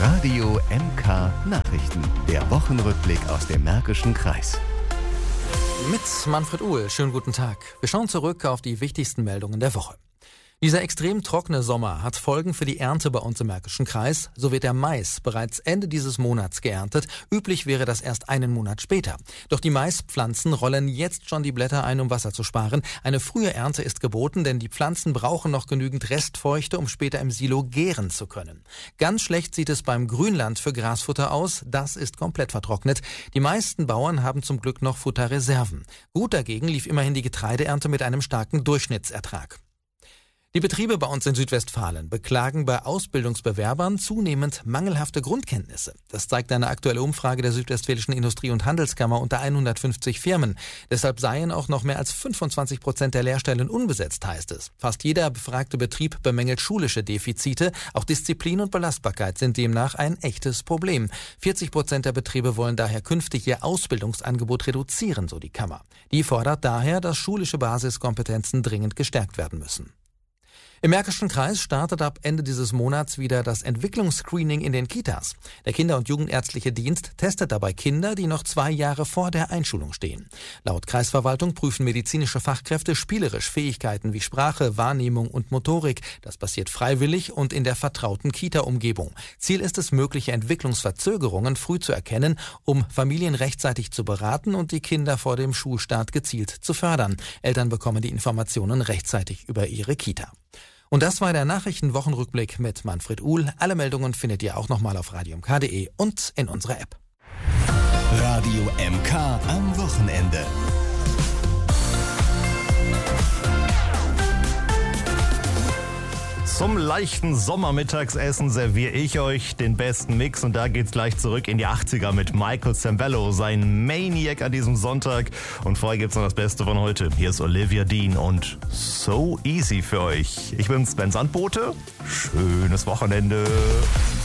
Radio MK Nachrichten. Der Wochenrückblick aus dem Märkischen Kreis. Mit Manfred Uhl, schönen guten Tag. Wir schauen zurück auf die wichtigsten Meldungen der Woche. Dieser extrem trockene Sommer hat Folgen für die Ernte bei uns im Märkischen Kreis. So wird der Mais bereits Ende dieses Monats geerntet. Üblich wäre das erst einen Monat später. Doch die Maispflanzen rollen jetzt schon die Blätter ein, um Wasser zu sparen. Eine frühe Ernte ist geboten, denn die Pflanzen brauchen noch genügend Restfeuchte, um später im Silo gären zu können. Ganz schlecht sieht es beim Grünland für Grasfutter aus. Das ist komplett vertrocknet. Die meisten Bauern haben zum Glück noch Futterreserven. Gut dagegen lief immerhin die Getreideernte mit einem starken Durchschnittsertrag. Die Betriebe bei uns in Südwestfalen beklagen bei Ausbildungsbewerbern zunehmend mangelhafte Grundkenntnisse. Das zeigt eine aktuelle Umfrage der Südwestfälischen Industrie- und Handelskammer unter 150 Firmen. Deshalb seien auch noch mehr als 25% der Lehrstellen unbesetzt, heißt es. Fast jeder befragte Betrieb bemängelt schulische Defizite. Auch Disziplin und Belastbarkeit sind demnach ein echtes Problem. 40% der Betriebe wollen daher künftig ihr Ausbildungsangebot reduzieren, so die Kammer. Die fordert daher, dass schulische Basiskompetenzen dringend gestärkt werden müssen. Im Märkischen Kreis startet ab Ende dieses Monats wieder das Entwicklungsscreening in den Kitas. Der Kinder- und Jugendärztliche Dienst testet dabei Kinder, die noch 2 Jahre vor der Einschulung stehen. Laut Kreisverwaltung prüfen medizinische Fachkräfte spielerisch Fähigkeiten wie Sprache, Wahrnehmung und Motorik. Das passiert freiwillig und in der vertrauten Kita-Umgebung. Ziel ist es, mögliche Entwicklungsverzögerungen früh zu erkennen, um Familien rechtzeitig zu beraten und die Kinder vor dem Schulstart gezielt zu fördern. Eltern bekommen die Informationen rechtzeitig über ihre Kita. Und das war der Nachrichtenwochenrückblick mit Manfred Uhl. Alle Meldungen findet ihr auch nochmal auf radiomk.de und in unserer App. Radio MK am Wochenende. Zum leichten Sommermittagsessen serviere ich euch den besten Mix und da geht's gleich zurück in die 80er mit Michael Zambello, sein Maniac an diesem Sonntag. Und vorher gibt's noch das Beste von heute. Hier ist Olivia Dean und So Easy für euch. Ich bin's, Ben Sandbote. Schönes Wochenende.